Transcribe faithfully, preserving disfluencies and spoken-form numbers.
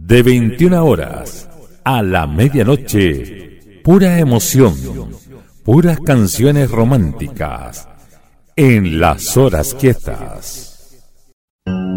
de veintiuna horas a la medianoche, pura emoción, puras canciones románticas en las horas quietas.